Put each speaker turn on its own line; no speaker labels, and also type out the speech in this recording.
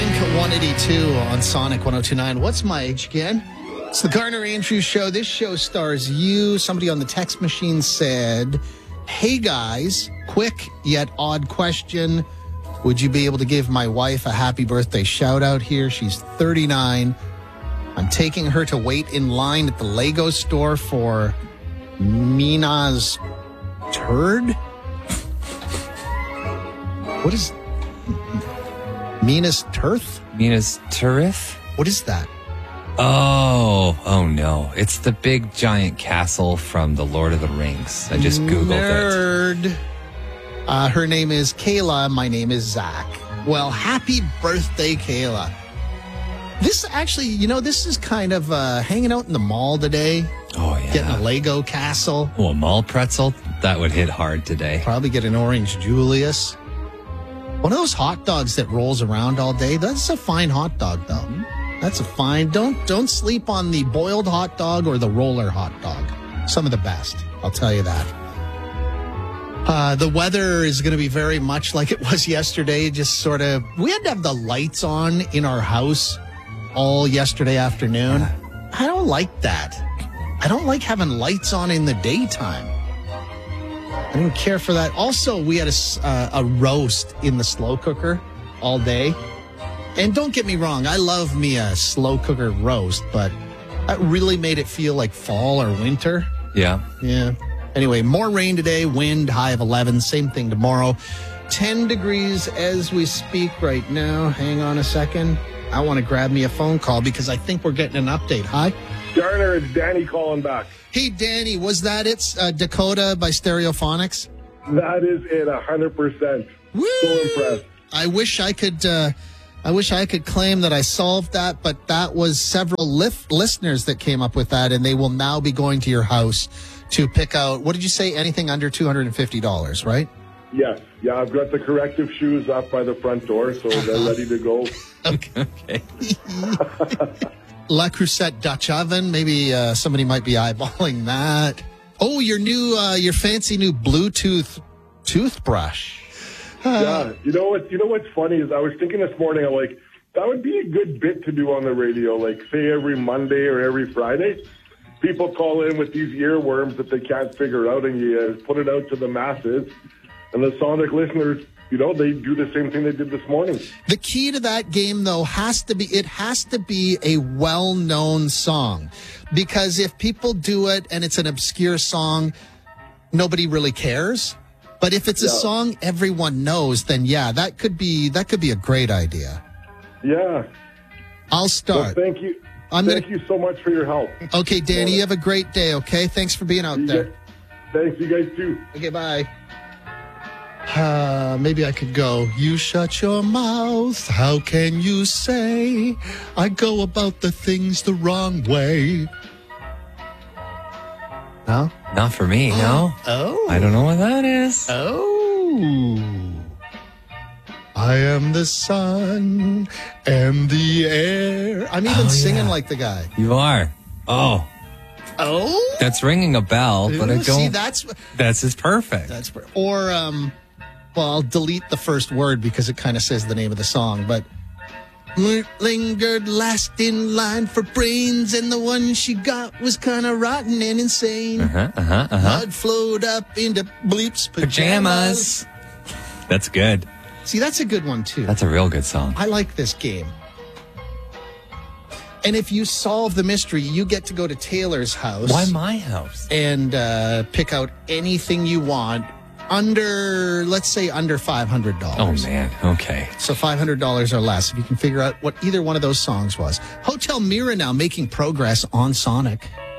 Blink 182 on Sonic 102.9. What's my age again? It's the Garner Andrews Show. This show stars you. Somebody on the text machine said, hey guys, quick yet odd question. Would you be able to give my wife a happy birthday shout out here? She's 39. I'm taking her to wait in line at the Lego store for Mina's turd. What is Mina's Turth?
Mina's Turth?
What is that?
Oh no. It's the big giant castle from The Lord of the Rings. I just Googled it.
Her name is Kayla. My name is Zach. Well, happy birthday, Kayla. This actually, this is kind of hanging out in the mall today.
Oh, yeah.
Getting a Lego castle.
Oh, a mall pretzel? That would hit hard today.
Probably get an orange Julius. One of those hot dogs that rolls around all day. That's a fine hot dog, though. That's a fine. Don't sleep on the boiled hot dog or the roller hot dog. Some of the best. I'll tell you that. The weather is going to be very much like it was yesterday. Just sort of, we had to have the lights on in our house all yesterday afternoon. I don't like that. I don't like having lights on in the daytime. I don't care for that. Also, we had a roast in the slow cooker all day. And don't get me wrong, I love me a slow cooker roast, but that really made it feel like fall or winter.
Yeah.
Yeah. Anyway, more rain today, wind, high of 11. Same thing tomorrow. 10 degrees as we speak right now. Hang on a second. I want to grab me a phone call because I think we're getting an update. Hi.
Garner, it's Danny calling back.
Hey, Danny, was that it? Dakota by Stereophonics?
That is it, 100%.
Woo!
So impressed.
I wish I could claim that I solved that, but that was several listeners that came up with that, and they will now be going to your house to pick out, what did you say, anything under $250, right?
Yes. Yeah, I've got the corrective shoes up by the front door, so they're ready to go.
Okay. La Crusette Dutch Oven. Maybe somebody might be eyeballing that. Oh, your fancy new Bluetooth toothbrush.
Yeah. You know what's funny is I was thinking this morning, I'm like, that would be a good bit to do on the radio, like say every Monday or every Friday. People call in with these earworms that they can't figure out, and you put it out to the masses. And the Sonic listeners, they do the same thing they did this morning.
The key to that game, though, has to be a well-known song. Because if people do it and it's an obscure song, nobody really cares. But if it's a song everyone knows, then that could be a great idea.
Yeah.
I'll start.
Well, thank you. Thank you so much for your help.
Okay, Danny, you have a great day, okay? Thanks for being out there.
Thanks, you guys too.
Okay, bye. Maybe I could go, you shut your mouth, how can you say I go about the things the wrong way? No?
Not for me, no.
Oh.
I don't know what that is.
Oh. I am the sun and the air. I'm even singing like the guy.
You are. Oh.
Oh?
That's ringing a bell, but I don't.
See,
that's just perfect.
I'll delete the first word because it kind of says the name of the song, but lingered last in line for brains, and the one she got was kind of rotten and insane. Blood flowed up into Bleep's pajamas.
That's good.
See, that's a good one, too.
That's a real good song.
I like this game. And if you solve the mystery, you get to go to Taylor's house.
Why my house?
And pick out anything you want let's say under $500.
Oh, man. Okay.
So $500 or less, if you can figure out what either one of those songs was. Hotel Mira now making progress on Sonic.